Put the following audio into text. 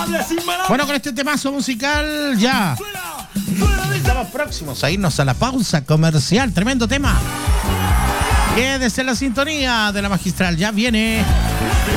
Bueno, con este temazo musical ya estamos próximos a irnos a la pausa comercial. Tremendo tema. Quédese en la sintonía de la magistral. Ya viene